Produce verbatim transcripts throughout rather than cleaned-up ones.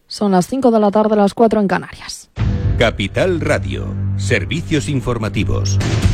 Son las cinco de la tarde, las cuatro en Canarias. Capital Radio, servicios informativos.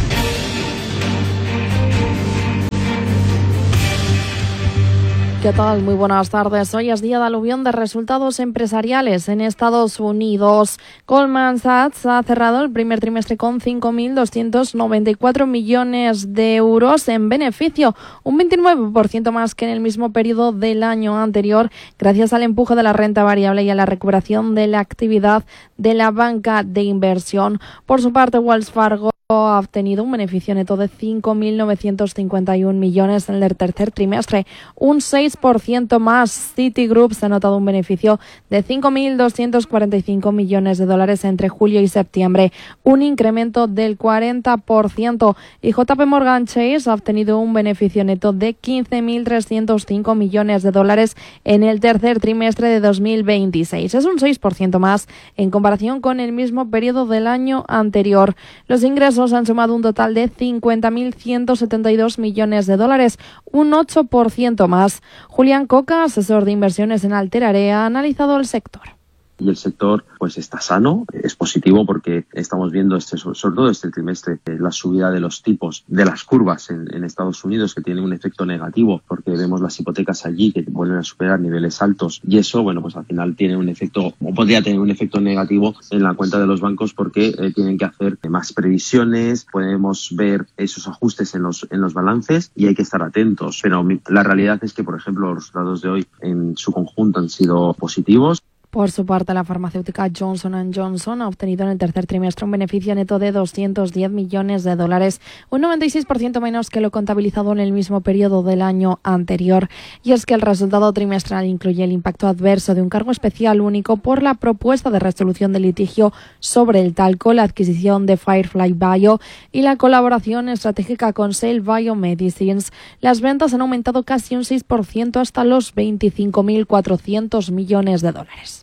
¿Qué tal? Muy buenas tardes. Hoy es día de aluvión de resultados empresariales en Estados Unidos. Goldman Sachs ha cerrado el primer trimestre con cinco mil doscientos noventa y cuatro millones de euros en beneficio, un veintinueve por ciento más que en el mismo periodo del año anterior, gracias al empuje de la renta variable y a la recuperación de la actividad de la banca de inversión. Por su parte, Wells Fargo ha obtenido un beneficio neto de cinco mil novecientos cincuenta y uno millones en el tercer trimestre, un seis por ciento más. Citigroup se ha notado un beneficio de cinco mil doscientos cuarenta y cinco millones de dólares entre julio y septiembre, un incremento del cuarenta por ciento. Y J P Morgan Chase ha obtenido un beneficio neto de quince mil trescientos cinco millones de dólares en el tercer trimestre de dos mil veintiséis. Es un seis por ciento más en comparación con el mismo periodo del año anterior. Los ingresos han sumado un total de cincuenta mil ciento setenta y dos millones de dólares, un ocho por ciento más. Julián Coca, asesor de inversiones en Alterarea, ha analizado el sector. Y el sector pues está sano, es positivo porque estamos viendo este, sobre todo este trimestre la subida de los tipos de las curvas en, en Estados Unidos, que tiene un efecto negativo porque vemos las hipotecas allí que vuelven a superar niveles altos, y eso bueno pues al final tiene un efecto, o podría tener un efecto negativo en la cuenta de los bancos porque eh, tienen que hacer más previsiones, podemos ver esos ajustes en los en los balances y hay que estar atentos, pero la realidad es que por ejemplo los resultados de hoy en su conjunto han sido positivos. Por su parte, la farmacéutica Johnson and Johnson ha obtenido en el tercer trimestre un beneficio neto de doscientos diez millones de dólares, un noventa y seis por ciento menos que lo contabilizado en el mismo periodo del año anterior. Y es que el resultado trimestral incluye el impacto adverso de un cargo especial único por la propuesta de resolución del litigio sobre el talco, la adquisición de Firefly Bio y la colaboración estratégica con Sale Biomedicines. Las ventas han aumentado casi un seis por ciento hasta los veinticinco mil cuatrocientos millones de dólares.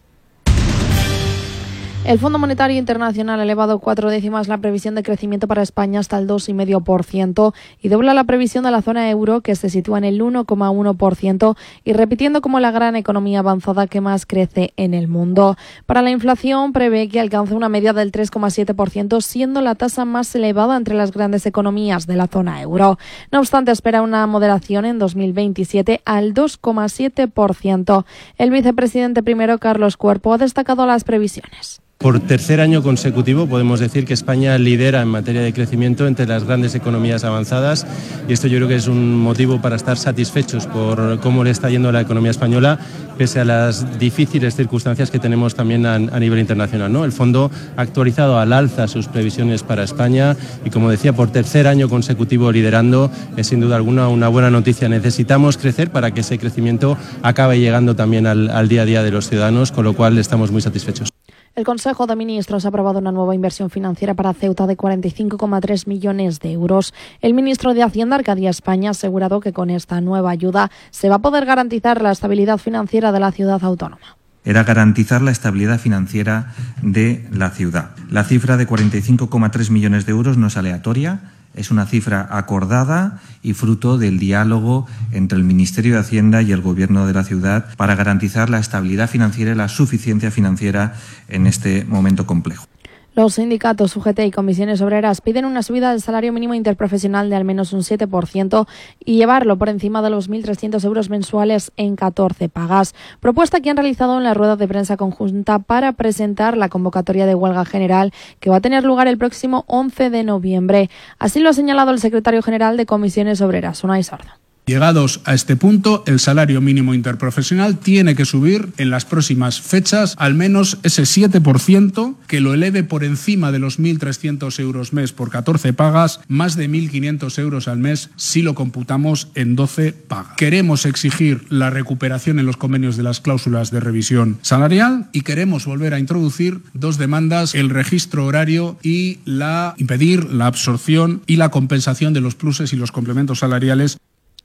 El Fondo Monetario Internacional ha elevado cuatro décimas la previsión de crecimiento para España hasta el dos coma cinco por ciento y dobla la previsión de la zona euro, que se sitúa en el uno coma uno por ciento, y repitiendo como la gran economía avanzada que más crece en el mundo. Para la inflación prevé que alcance una media del tres coma siete por ciento, siendo la tasa más elevada entre las grandes economías de la zona euro. No obstante, espera una moderación en dos mil veintisiete al dos coma siete por ciento. El vicepresidente primero, Carlos Cuerpo, ha destacado las previsiones. Por tercer año consecutivo podemos decir que España lidera en materia de crecimiento entre las grandes economías avanzadas, y esto yo creo que es un motivo para estar satisfechos por cómo le está yendo a la economía española, pese a las difíciles circunstancias que tenemos también a, a nivel internacional, ¿no? El fondo ha actualizado al alza sus previsiones para España y, como decía, por tercer año consecutivo liderando, es sin duda alguna una buena noticia. Necesitamos crecer para que ese crecimiento acabe llegando también al, al día a día de los ciudadanos, con lo cual estamos muy satisfechos. El Consejo de Ministros ha aprobado una nueva inversión financiera para Ceuta de cuarenta y cinco coma tres millones de euros. El ministro de Hacienda, Arcadia España, ha asegurado que con esta nueva ayuda se va a poder garantizar la estabilidad financiera de la ciudad autónoma. Era garantizar la estabilidad financiera de la ciudad. La cifra de cuarenta y cinco coma tres millones de euros no es aleatoria. Es una cifra acordada y fruto del diálogo entre el Ministerio de Hacienda y el Gobierno de la ciudad para garantizar la estabilidad financiera y la suficiencia financiera en este momento complejo. Los sindicatos U G T y comisiones obreras piden una subida del salario mínimo interprofesional de al menos un siete por ciento y llevarlo por encima de los mil trescientos euros mensuales en catorce pagas. Propuesta que han realizado en la rueda de prensa conjunta para presentar la convocatoria de huelga general que va a tener lugar el próximo once de noviembre. Así lo ha señalado el secretario general de Comisiones Obreras, Unai Sordo. Llegados a este punto, el salario mínimo interprofesional tiene que subir en las próximas fechas al menos ese siete por ciento, que lo eleve por encima de los mil trescientos euros mes por catorce pagas, más de mil quinientos euros al mes si lo computamos en doce pagas. Queremos exigir la recuperación en los convenios de las cláusulas de revisión salarial y queremos volver a introducir dos demandas: el registro horario y la impedir la absorción y la compensación de los pluses y los complementos salariales.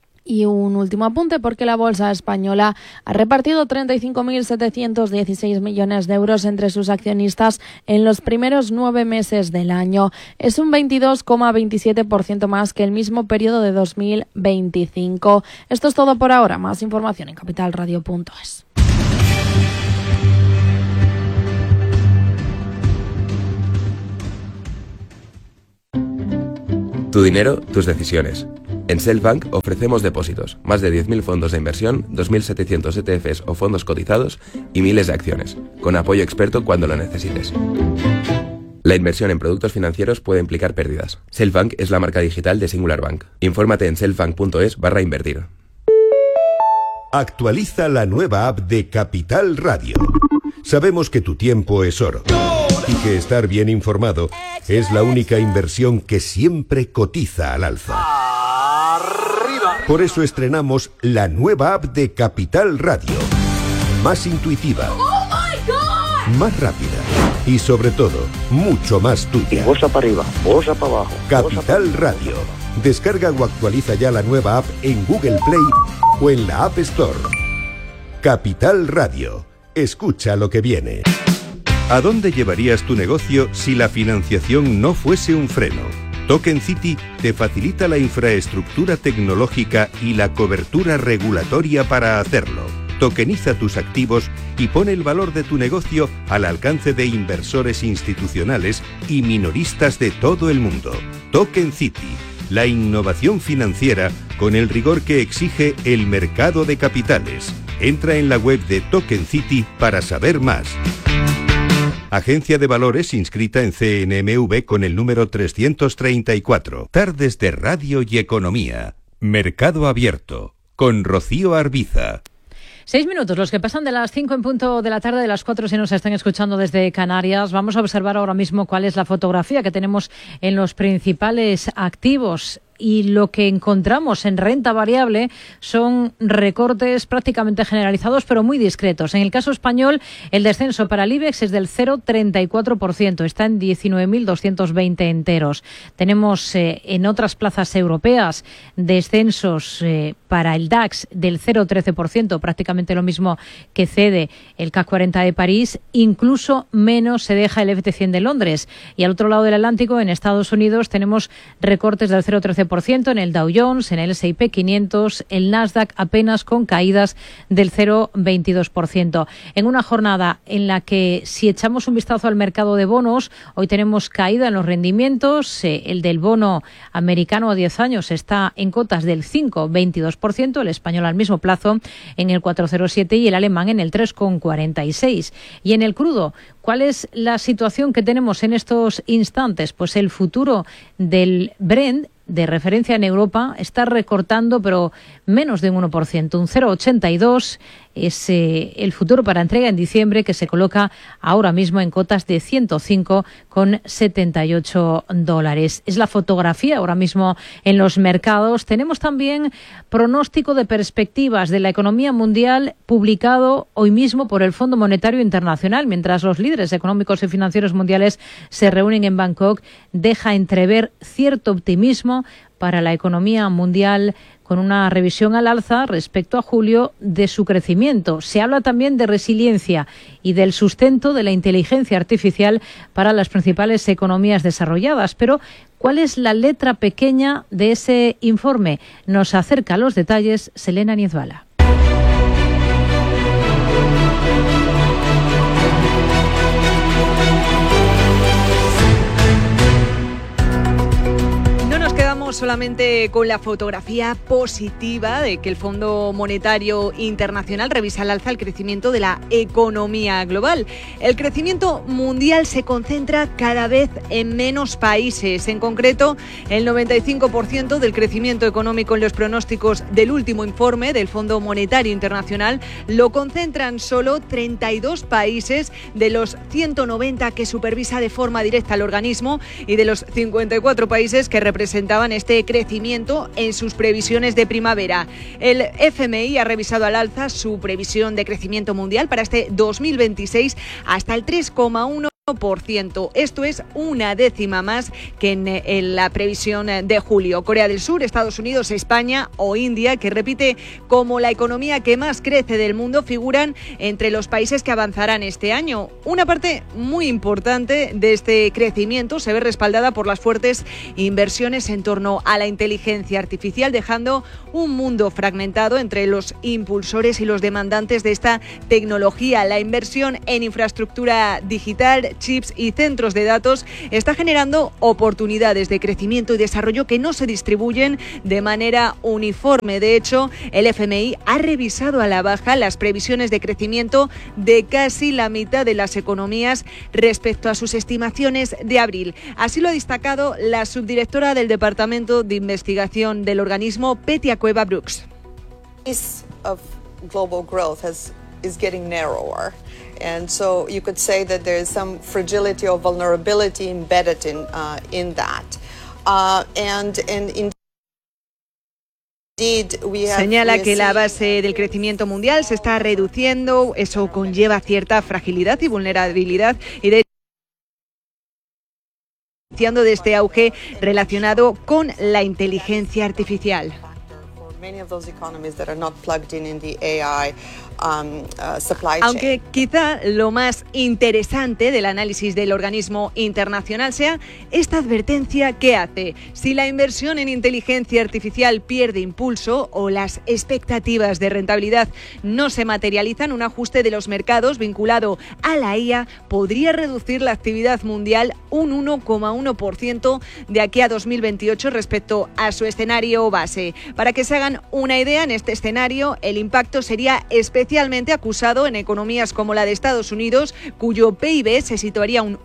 Y un último apunte, porque la Bolsa Española ha repartido treinta y cinco mil setecientos dieciséis millones de euros entre sus accionistas en los primeros nueve meses del año. Es un veintidós coma veintisiete por ciento más que el mismo periodo de dos mil veinticinco. Esto es todo por ahora. Más información en capital radio punto es. Tu dinero, tus decisiones. En Selfbank ofrecemos depósitos, más de diez mil fondos de inversión, dos mil setecientos E T Fs o fondos cotizados y miles de acciones, con apoyo experto cuando lo necesites. La inversión en productos financieros puede implicar pérdidas. Selfbank es la marca digital de Singular Bank. Infórmate en selfbank.es barra invertir. Actualiza la nueva app de Capital Radio. Sabemos que tu tiempo es oro y que estar bien informado es la única inversión que siempre cotiza al alza. Por eso estrenamos la nueva app de Capital Radio. Más intuitiva, más rápida y sobre todo, mucho más tuya. Bolsa para arriba, bolsa para abajo. Capital Radio. Descarga o actualiza ya la nueva app en Google Play o en la App Store. Capital Radio. Escucha lo que viene. ¿A dónde llevarías tu negocio si la financiación no fuese un freno? Token City te facilita la infraestructura tecnológica y la cobertura regulatoria para hacerlo. Tokeniza tus activos y pone el valor de tu negocio al alcance de inversores institucionales y minoristas de todo el mundo. Token City, la innovación financiera con el rigor que exige el mercado de capitales. Entra en la web de Token City para saber más. Agencia de Valores inscrita en C N M V con el número trescientos treinta y cuatro. Tardes de Radio y Economía. Mercado Abierto. Con Rocío Arbiza. Seis minutos, los que pasan de las cinco en punto de la tarde, de las cuatro si nos están escuchando desde Canarias. Vamos a observar ahora mismo cuál es la fotografía que tenemos en los principales activos. Y lo que encontramos en renta variable son recortes prácticamente generalizados, pero muy discretos. En el caso español, el descenso para el IBEX es del cero coma treinta y cuatro por ciento, está en diecinueve mil doscientos veinte enteros. Tenemos eh, en otras plazas europeas descensos eh, para el DAX del cero coma trece por ciento, prácticamente lo mismo que cede el C A C cuarenta de París, incluso menos se deja el F T cien de Londres. Y al otro lado del Atlántico, en Estados Unidos, tenemos recortes del cero coma trece por ciento en el Dow Jones, en el ese y pe quinientos, el Nasdaq apenas con caídas del cero coma veintidós por ciento. En una jornada en la que, si echamos un vistazo al mercado de bonos, hoy tenemos caída en los rendimientos. Eh, el del bono americano a diez años está en cotas del cinco coma veintidós por ciento, el español al mismo plazo en el cuatro coma cero siete y el alemán en el tres coma cuarenta y seis. Y en el crudo, ¿cuál es la situación que tenemos en estos instantes? Pues el futuro del Brent, de referencia en Europa, está recortando, pero menos de un uno por ciento, un cero coma ochenta y dos es eh, el futuro para entrega en diciembre, que se coloca ahora mismo en cotas de ciento cinco coma setenta y ocho dólares. Es la fotografía ahora mismo en los mercados. Tenemos también pronóstico de perspectivas de la economía mundial publicado hoy mismo por el Fondo Monetario Internacional, mientras los líderes económicos y financieros mundiales se reúnen en Bangkok. Deja entrever cierto optimismo para la economía mundial, con una revisión al alza respecto a julio de su crecimiento. Se habla también de resiliencia y del sustento de la inteligencia artificial para las principales economías desarrolladas. Pero, ¿cuál es la letra pequeña de ese informe? Nos acerca a los detalles Selena Niezbala. Solamente con la fotografía positiva de que el Fondo Monetario Internacional revisa al alza el crecimiento de la economía global. El crecimiento mundial se concentra cada vez en menos países. En concreto, el noventa y cinco por ciento del crecimiento económico en los pronósticos del último informe del Fondo Monetario Internacional lo concentran solo treinta y dos países de los ciento noventa que supervisa de forma directa el organismo y de los cincuenta y cuatro países que representaban este crecimiento en sus previsiones de primavera. El F M I ha revisado al alza su previsión de crecimiento mundial para este dos mil veintiséis hasta el tres coma uno por ciento. Esto es una décima más que en, en la previsión de julio. Corea del Sur, Estados Unidos, España o India, que repite como la economía que más crece del mundo, figuran entre los países que avanzarán este año. Una parte muy importante de este crecimiento se ve respaldada por las fuertes inversiones en torno a la inteligencia artificial, dejando un mundo fragmentado entre los impulsores y los demandantes de esta tecnología. La inversión en infraestructura digital chips y centros de datos está generando oportunidades de crecimiento y desarrollo que no se distribuyen de manera uniforme. De hecho, el F M I ha revisado a la baja las previsiones de crecimiento de casi la mitad de las economías respecto a sus estimaciones de abril. Así lo ha destacado la subdirectora del Departamento de Investigación del organismo, Petia Cueva Brooks. Of global growth has, is getting narrower. And so you could say that there is some fragility or vulnerability embedded in, uh, in that. Uh, and, and in Señala que la base del crecimiento mundial se está reduciendo, eso conlleva cierta fragilidad y vulnerabilidad y de de este auge relacionado con la inteligencia artificial. Um, uh, Aunque quizá lo más interesante del análisis del organismo internacional sea esta advertencia que hace. Si la inversión en inteligencia artificial pierde impulso o las expectativas de rentabilidad no se materializan, un ajuste de los mercados vinculado a la I A podría reducir la actividad mundial un uno coma uno por ciento de aquí a dos mil veintiocho respecto a su escenario base. Para que se hagan una idea, en este escenario el impacto sería especialmente especialmente acusado en economías como la de Estados Unidos, cuyo P I B se situaría un,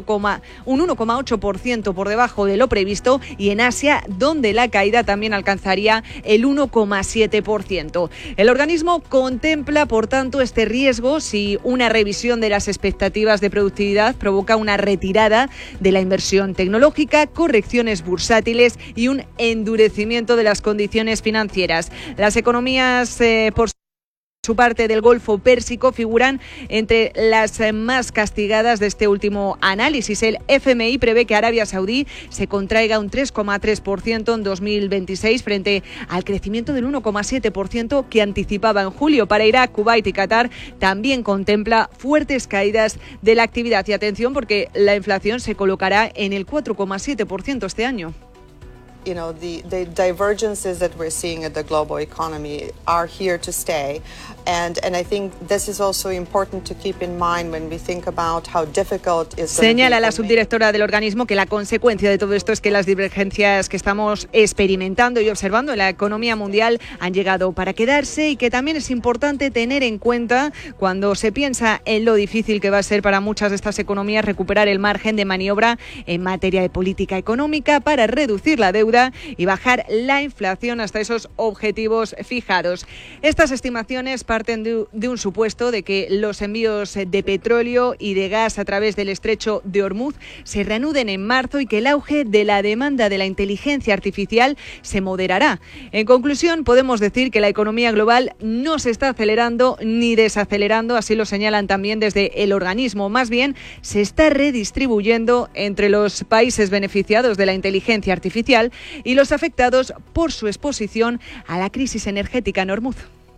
un uno coma ocho por ciento por debajo de lo previsto, y en Asia, donde la caída también alcanzaría el uno coma siete por ciento. El organismo contempla, por tanto, este riesgo si una revisión de las expectativas de productividad provoca una retirada de la inversión tecnológica, correcciones bursátiles y un endurecimiento de las condiciones financieras. Las economías, eh, por su parte del Golfo Pérsico, figuran entre las más castigadas de este último análisis. El F M I prevé que Arabia Saudí se contraiga un tres coma tres por ciento en dos mil veintiséis frente al crecimiento del uno coma siete por ciento que anticipaba en julio. Para Irak, Kuwait y Qatar también contempla fuertes caídas de la actividad. Y atención, porque la inflación se colocará en el cuatro coma siete por ciento este año. You know, the, the divergences that we're seeing at the global economy are here to stay. And, and I think this is also important to keep in mind when we think about how difficult it's Señala la subdirectora del organismo que la consecuencia de todo esto es que las divergencias que estamos experimentando y observando en la economía mundial han llegado para quedarse, y que también es importante tener en cuenta cuando se piensa en lo difícil que va a ser para muchas de estas economías recuperar el margen de maniobra en materia de política económica para reducir la deuda y bajar la inflación hasta esos objetivos fijados. Estas estimaciones parten de, de un supuesto de que los envíos de petróleo y de gas a través del estrecho de Hormuz se reanuden en marzo y que el auge de la demanda de la inteligencia artificial se moderará. En conclusión, podemos decir que la economía global no se está acelerando ni desacelerando, así lo señalan también desde el organismo. Más bien, se está redistribuyendo entre los países beneficiados de la inteligencia artificial y los afectados por su exposición a la crisis energética en Hormuz.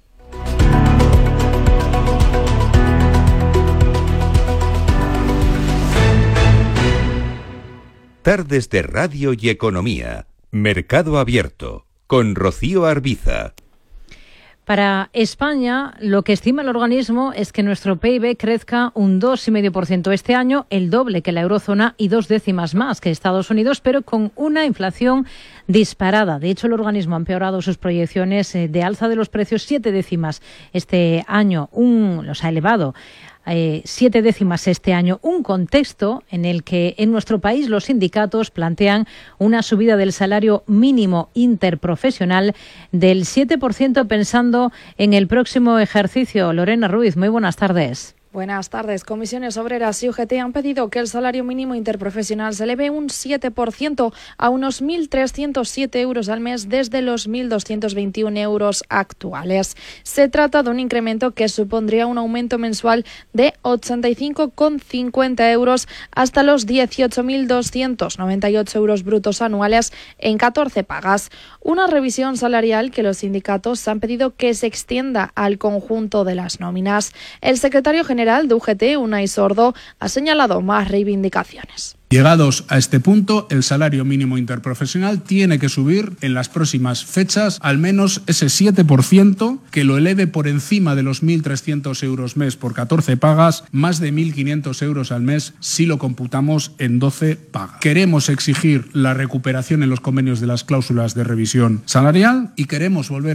Tardes de Radio y Economía. Mercado Abierto. Con Rocío Arbiza. Para España, lo que estima el organismo es que nuestro P I B crezca un dos coma cinco por ciento este año, el doble que la eurozona y dos décimas más que Estados Unidos, pero con una inflación disparada. De hecho, el organismo ha empeorado sus proyecciones de alza de los precios siete décimas este año, un, los ha elevado. Eh, siete décimas este año, un contexto en el que en nuestro país los sindicatos plantean una subida del salario mínimo interprofesional del siete por ciento pensando en el próximo ejercicio. Lorena Ruiz, muy buenas tardes. Buenas tardes. Comisiones Obreras y U G T han pedido que el salario mínimo interprofesional se eleve un siete por ciento a unos mil trescientos siete euros al mes desde los mil doscientos veintiuno euros actuales. Se trata de un incremento que supondría un aumento mensual de ochenta y cinco coma cincuenta euros hasta los dieciocho mil doscientos noventa y ocho euros brutos anuales en catorce pagas. Una revisión salarial que los sindicatos han pedido que se extienda al conjunto de las nóminas. El secretario general general de U G T, Unai Sordo, ha señalado más reivindicaciones. Llegados a este punto, el salario mínimo interprofesional tiene que subir en las próximas fechas al menos ese siete por ciento, que lo eleve por encima de los mil trescientos euros mes por catorce pagas, más de mil quinientos euros al mes si lo computamos en doce pagas. Queremos exigir la recuperación en los convenios de las cláusulas de revisión salarial y queremos volver